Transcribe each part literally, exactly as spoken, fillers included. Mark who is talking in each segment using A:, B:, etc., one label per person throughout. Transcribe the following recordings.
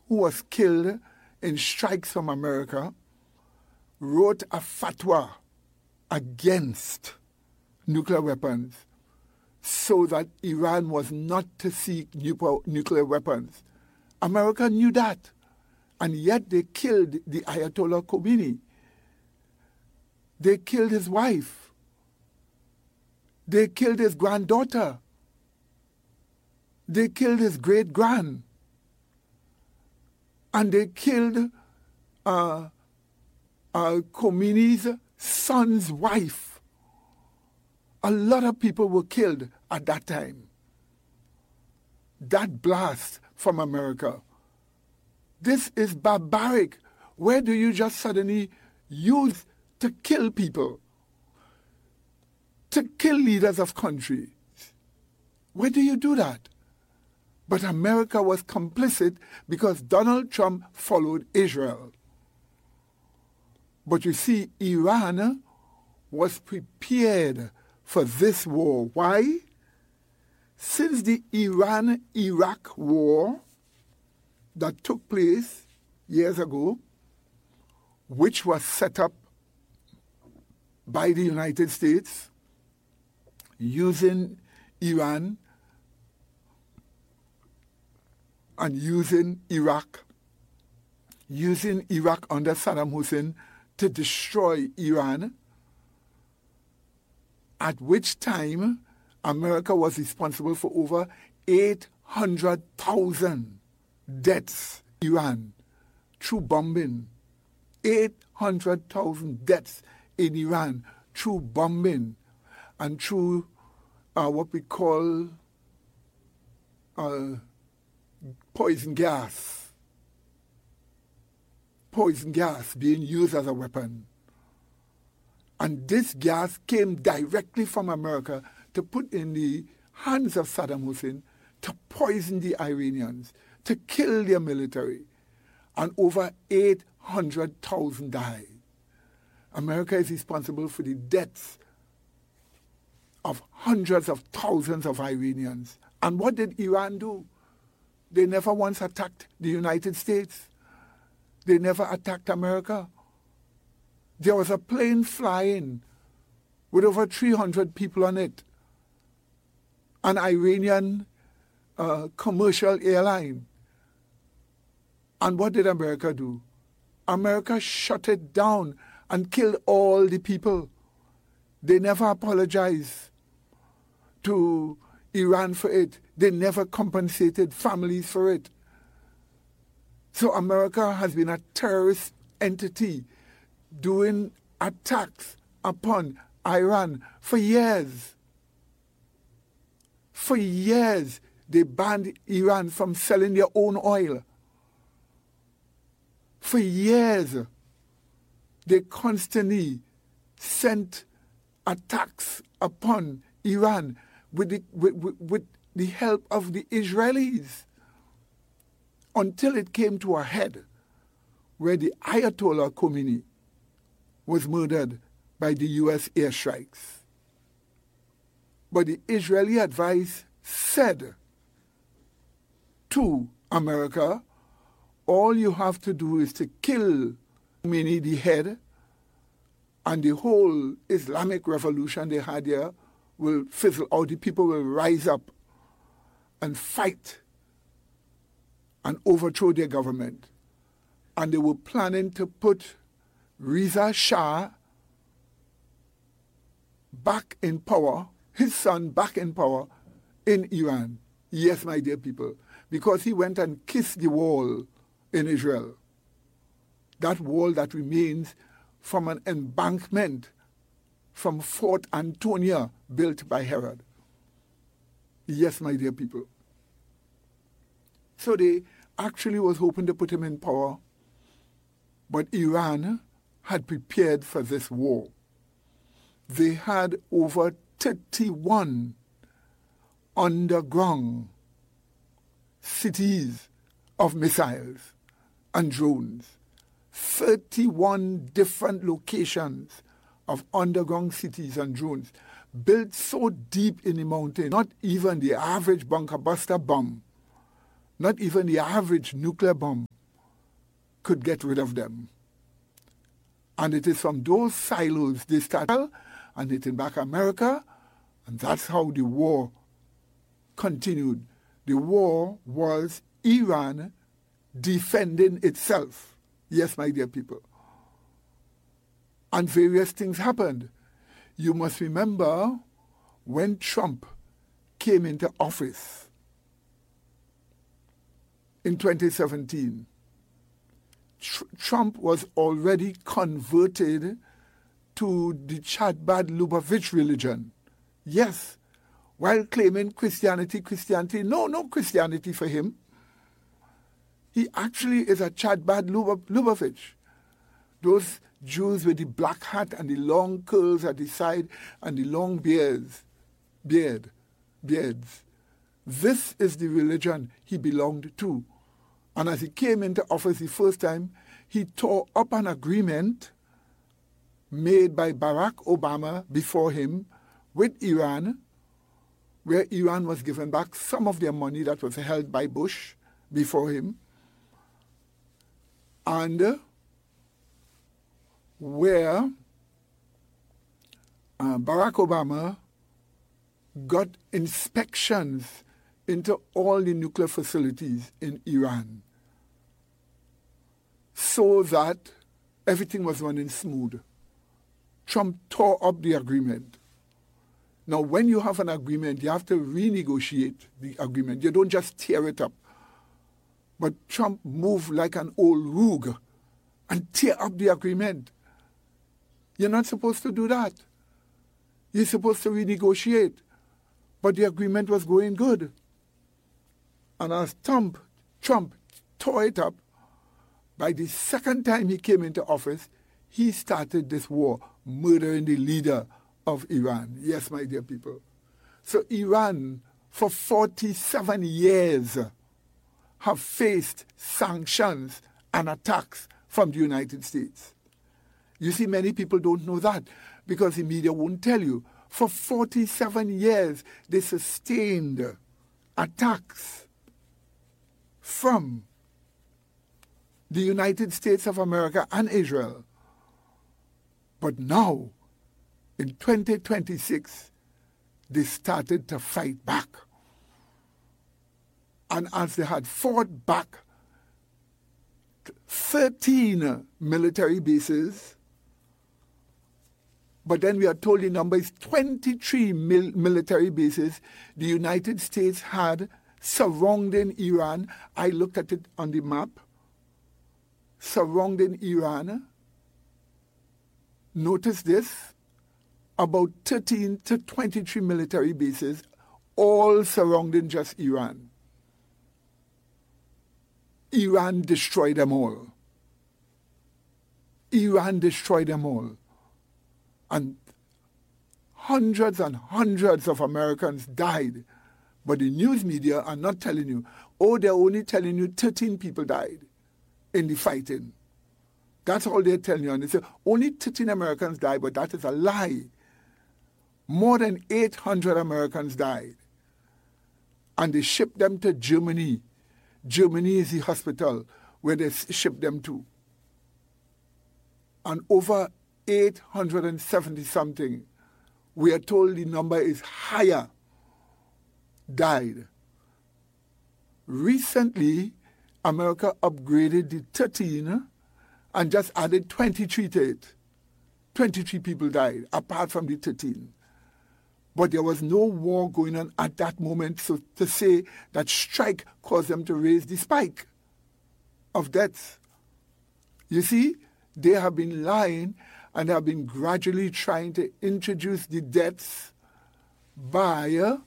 A: who was killed in strikes from America, wrote a fatwa against nuclear weapons so that Iran was not to seek nuclear weapons. America knew that, and yet they killed the Ayatollah Khomeini. They killed his wife. They killed his granddaughter. They killed his great-grand. And they killed uh, uh, Khomeini's son's wife. A lot of people were killed at that time. That blast from America. This is barbaric. Where do you just suddenly use to kill people? To kill leaders of countries? Where do you do that? But America was complicit because Donald Trump followed Israel. But you see, Iran was prepared for this war. Why? Since the Iran-Iraq war that took place years ago, which was set up by the United States using Iran and using Iraq, using Iraq under Saddam Hussein to destroy Iran, at which time America was responsible for over eight hundred thousand deaths in Iran through bombing. eight hundred thousand deaths in Iran through bombing and through uh, what we call uh, poison gas. Poison gas being used as a weapon. And this gas came directly from America to put in the hands of Saddam Hussein to poison the Iranians, to kill their military. And over eight hundred thousand died. America is responsible for the deaths of hundreds of thousands of Iranians. And what did Iran do? They never once attacked the United States. They never attacked America. There was a plane flying with over three hundred people on it. An Iranian uh, commercial airline. And what did America do? America shut it down and killed all the people. They never apologized to Iran for it. They never compensated families for it. So America has been a terrorist entity doing attacks upon Iran for years. For years, they banned Iran from selling their own oil. For years, they constantly sent attacks upon Iran with the, with, with, with the help of the Israelis, until it came to a head where the Ayatollah Khomeini was murdered by the U S airstrikes. But the Israeli advice said to America, all you have to do is to kill Khomeini, the head, and the whole Islamic revolution they had here will fizzle out. The people will rise up and fight and overthrow their government. And they were planning to put Reza Shah back in power, his son back in power in Iran. Yes, my dear people, because he went and kissed the wall in Israel. That wall that remains from an embankment from Fort Antonia built by Herod. Yes, my dear people. So they actually was hoping to put him in power, but Iran had prepared for this war. They had over thirty-one underground cities of missiles and drones. thirty-one different locations of underground cities and drones built so deep in the mountain, not even the average bunker buster bomb, not even the average nuclear bomb could get rid of them. And it is from those silos they started and hitting back America, and that's how the war continued. The war was Iran defending itself. Yes, my dear people. And various things happened. You must remember when Trump came into office in twenty seventeen, Tr- Trump was already converted to the Chabad Lubavitch religion. Yes, while claiming Christianity, Christianity, no, no Christianity for him. He actually is a Chabad Lubavitch. Those Jews with the black hat and the long curls at the side and the long beards, beard, beards. This is the religion he belonged to. And as he came into office the first time, he tore up an agreement made by Barack Obama before him with Iran, where Iran was given back some of their money that was held by Bush before him, and where uh, Barack Obama got inspections into all the nuclear facilities in Iran so that everything was running smooth. Trump tore up the agreement. Now, when you have an agreement, you have to renegotiate the agreement. You don't just tear it up. But Trump moved like an old rogue and tear up the agreement. You're not supposed to do that. You're supposed to renegotiate. But the agreement was going good. And as Trump, Trump tore it up, by the second time he came into office, he started this war, murdering the leader of Iran. Yes, my dear people. So Iran, for forty-seven years, have faced sanctions and attacks from the United States. You see, many people don't know that because the media won't tell you. For forty-seven years, they sustained attacks from the United States of America and Israel. But now, in twenty twenty-six, they started to fight back. And as they had fought back, thirteen military bases, but then we are told the number is twenty-three mil- military bases the United States had surrounding Iran. I looked at it on the map. Surrounding Iran. Notice this, about thirteen to twenty-three military bases, all surrounding just Iran. Iran destroyed them all. Iran destroyed them all. And hundreds and hundreds of Americans died. But the news media are not telling you, oh, they're only telling you thirteen people died in the fighting. That's all they're telling you. And they say, only thirteen Americans died, but that is a lie. More than eight hundred Americans died. And they shipped them to Germany. Germany is the hospital where they shipped them to. And over eight hundred seventy something, we are told the number is higher, died. Recently, America upgraded the thirteen and just added twenty-three to it. twenty-three people died, apart from the thirteen. But there was no war going on at that moment, so to say that strike caused them to raise the spike of deaths. You see, they have been lying and have been gradually trying to introduce the deaths by uh,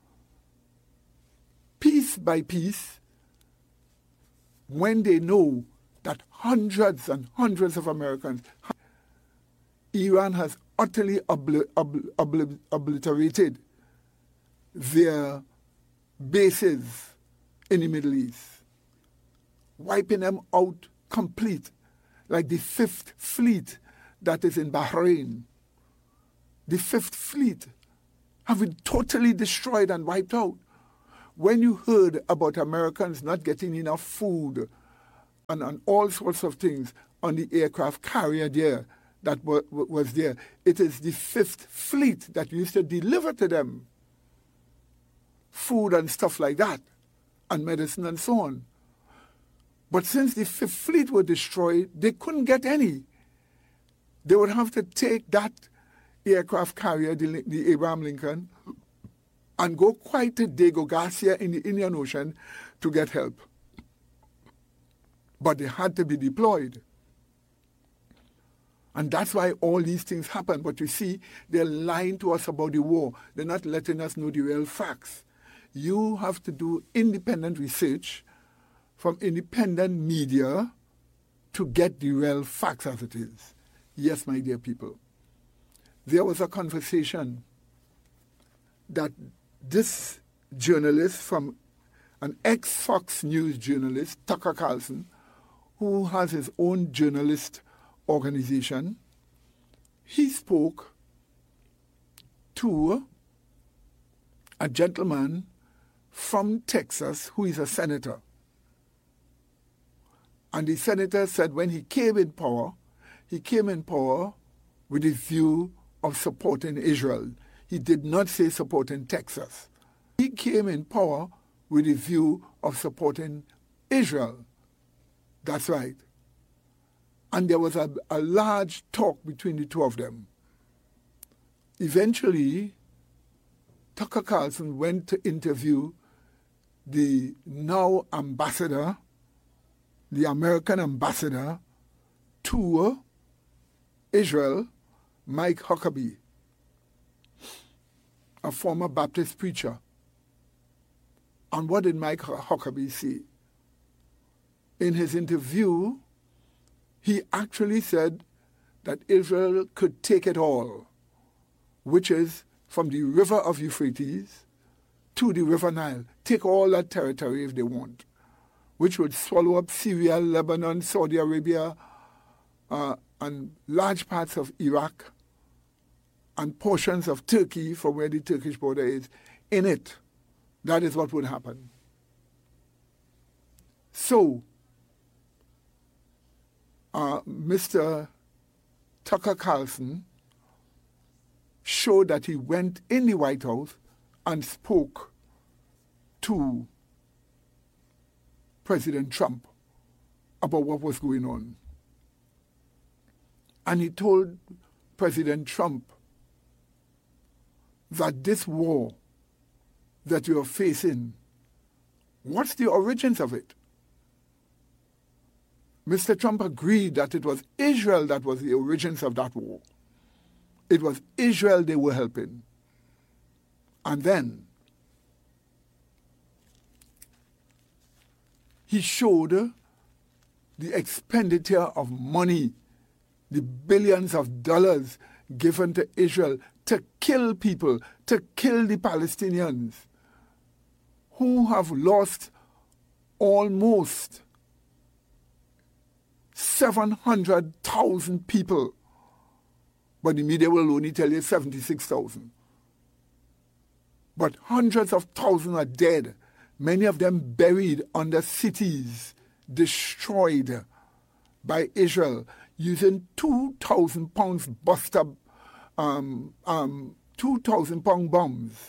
A: piece by piece, when they know that hundreds and hundreds of Americans, Iran has utterly obli- obli- obli- obliterated their bases in the Middle East, wiping them out complete, like the Fifth Fleet that is in Bahrain. The Fifth Fleet have been totally destroyed and wiped out. When you heard about Americans not getting enough food and, and all sorts of things on the aircraft carrier there that w- w- was there. It is the Fifth Fleet that used to deliver to them food and stuff like that, and medicine and so on. But since the Fifth Fleet were destroyed, they couldn't get any. They would have to take that aircraft carrier, the, the Abraham Lincoln, and go quite to Diego Garcia in the Indian Ocean to get help. But they had to be deployed. And that's why all these things happen. But you see, they're lying to us about the war. They're not letting us know the real facts. You have to do independent research from independent media to get the real facts as it is. Yes, my dear people. There was a conversation that this journalist from an ex-Fox News journalist, Tucker Carlson, who has his own journalist organization, he spoke to a gentleman from Texas who is a senator. And the senator said when he came in power, he came in power with the view of supporting Israel. He did not say supporting Texas. He came in power with the view of supporting Israel. That's right. And there was a, a large talk between the two of them. Eventually, Tucker Carlson went to interview the now ambassador, the American ambassador to Israel, Mike Huckabee, a former Baptist preacher. And what did Mike Huckabee say? In his interview, he actually said that Israel could take it all, which is from the river of Euphrates to the river Nile. Take all that territory if they want, which would swallow up Syria, Lebanon, Saudi Arabia, uh, and large parts of Iraq, and portions of Turkey from where the Turkish border is, in it. That is what would happen. So, uh, Mister Tucker Carlson showed that he went in the White House and spoke to President Trump about what was going on. And he told President Trump that this war that you are facing, what's the origins of it? Mister Trump agreed that it was Israel that was the origins of that war. It was Israel they were helping. And then he showed the expenditure of money, the billions of dollars given to Israel to kill people, to kill the Palestinians, who have lost almost seven hundred thousand people. But the media will only tell you seventy-six thousand. But hundreds of thousands are dead, many of them buried under cities destroyed by Israel using two thousand pounds Buster, um, um, two thousand pound bombs.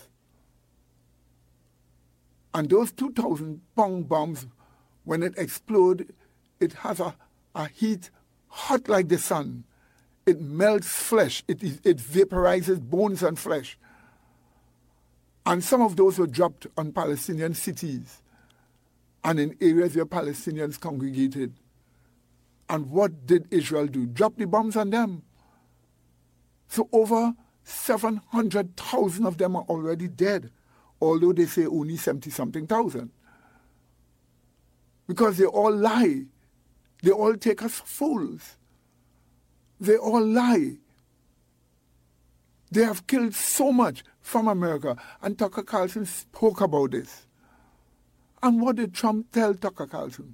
A: And those two thousand pound bombs, when it explodes, it has a, a heat hot like the sun. It melts flesh. It, it vaporizes bones and flesh. And some of those were dropped on Palestinian cities and in areas where Palestinians congregated. And what did Israel do? Drop the bombs on them. So over seven hundred thousand of them are already dead, although they say only seventy-something thousand. Because they all lie. They all take us for fools. They all lie. They have killed so much from America. And Tucker Carlson spoke about this. And what did Trump tell Tucker Carlson?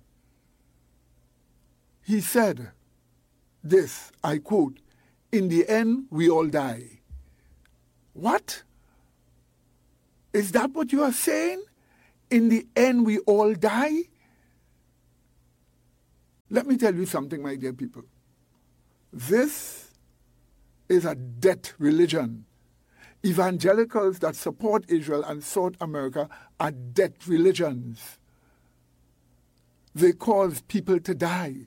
A: He said this, I quote, "In the end, we all die." What? Is that what you are saying? In the end, we all die? Let me tell you something, my dear people. This is a debt religion. Evangelicals that support Israel and South America are debt religions. They cause people to die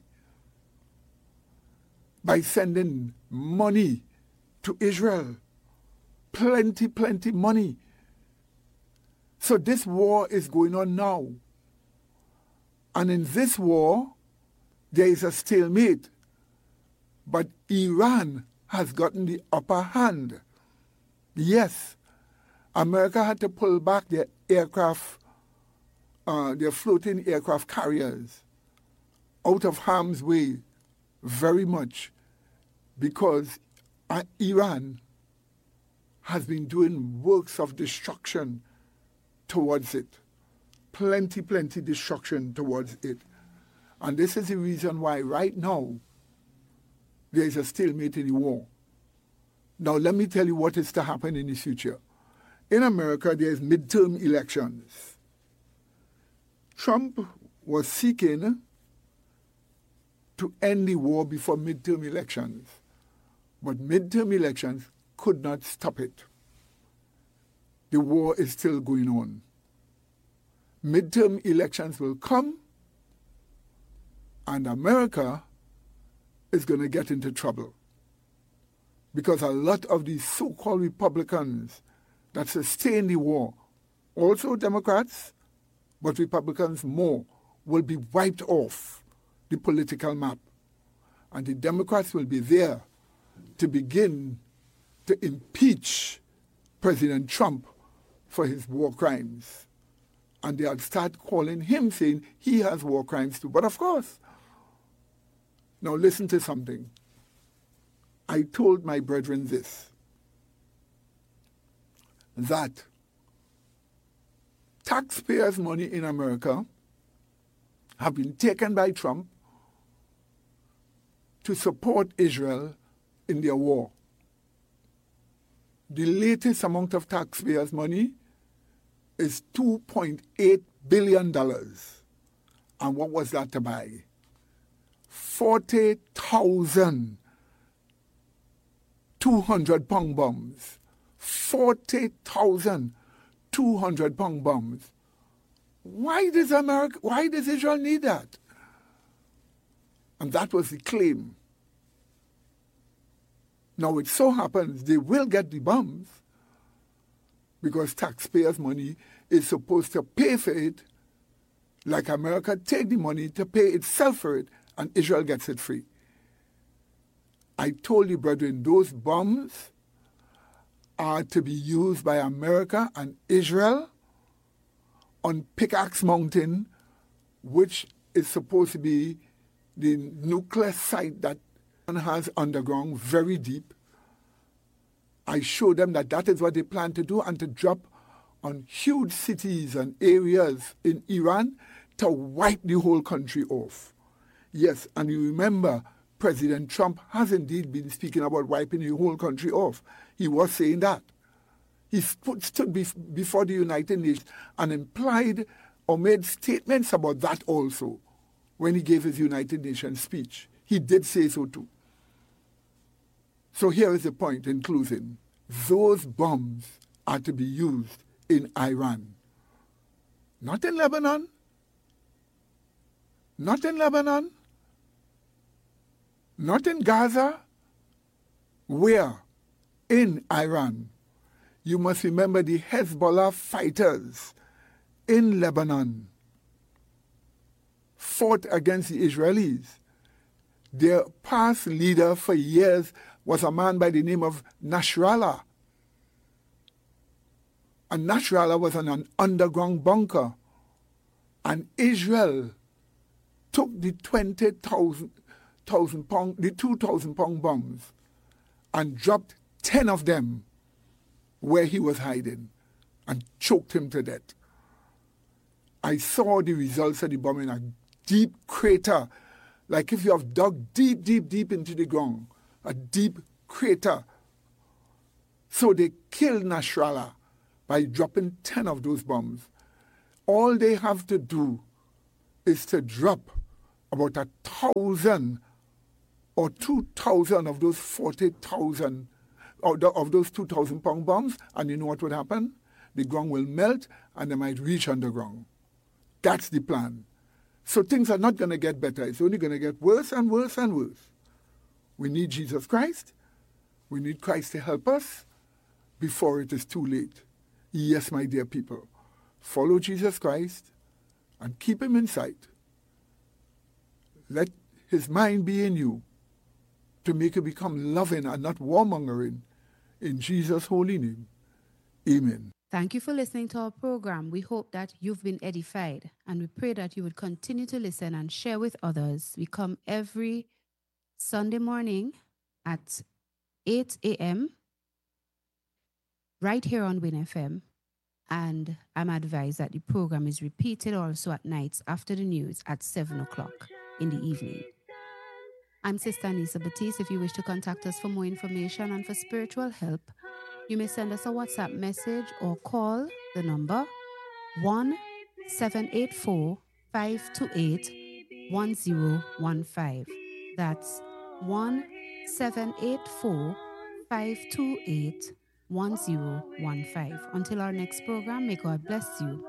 A: by sending money to Israel. Plenty, plenty money. So this war is going on now. And in this war, there is a stalemate. But Iran has gotten the upper hand. Yes, America had to pull back their aircraft, uh, their floating aircraft carriers out of harm's way very much because uh, Iran has been doing works of destruction towards it. Plenty, plenty destruction towards it. And this is the reason why right now there is a stalemate in the war. Now let me tell you what is to happen in the future. In America, there is midterm elections. Trump was seeking to end the war before midterm elections. But midterm elections could not stop it. The war is still going on. Midterm elections will come, and America is going to get into trouble. Because a lot of these so-called Republicans that sustain the war, also Democrats, but Republicans more, will be wiped off the political map. And the Democrats will be there to begin to impeach President Trump for his war crimes. And they'll start calling him, saying he has war crimes too. But of course, now listen to something. I told my brethren this, that taxpayers' money in America have been taken by Trump to support Israel in their war. The latest amount of taxpayers' money is two point eight billion dollars. And what was that to buy? forty thousand two hundred pound bombs. forty thousand two hundred pound bombs. Why does America, why does Israel need that? And that was the claim. Now it so happens they will get the bombs because taxpayers' money is supposed to pay for it, like America take the money to pay itself for it, and Israel gets it free. I told you, brethren, those bombs are to be used by America and Israel on Pickaxe Mountain, which is supposed to be the nuclear site that has underground very deep. I showed them that that is what they plan to do and to drop on huge cities and areas in Iran to wipe the whole country off. Yes, and you remember, President Trump has indeed been speaking about wiping the whole country off. He was saying that. He stood before the United Nations and implied or made statements about that also when he gave his United Nations speech. He did say so too. So here is the point in closing. Those bombs are to be used in Iran. Not in Lebanon. Not in Lebanon. Not in Gaza. Where? In Iran. You must remember the Hezbollah fighters in Lebanon fought against the Israelis. Their past leader for years was a man by the name of Nasrallah. And Nasrallah was in an underground bunker. And Israel took the twenty thousand pound, the two thousand pound bombs and dropped ten of them where he was hiding and choked him to death. I saw the results of the bomb in a deep crater, like if you have dug deep, deep, deep into the ground, a deep crater. So they killed Nasrallah by dropping ten of those bombs. All they have to do is to drop about a thousand or two thousand of those forty thousand, of those two thousand pound bombs, and you know what would happen? The ground will melt and they might reach underground. That's the plan. So things are not going to get better. It's only going to get worse and worse and worse. We need Jesus Christ. We need Christ to help us before it is too late. Yes, my dear people, follow Jesus Christ and keep him in sight. Let his mind be in you to make you become loving and not warmongering. In Jesus' holy name, amen.
B: Thank you for listening to our program. We hope that you've been edified, and we pray that you would continue to listen and share with others. We come every Sunday morning at eight a.m. right here on Win F M, and I'm advised that the program is repeated also at nights after the news at seven o'clock in the evening. I'm Sister Anissa Batiste. If you wish to contact us for more information and for spiritual help, you may send us a WhatsApp message or call the number one seven eight four, five two eight, one zero one five. That's one seven eight four, five two eight, one zero one five. Until our next program, may God bless you.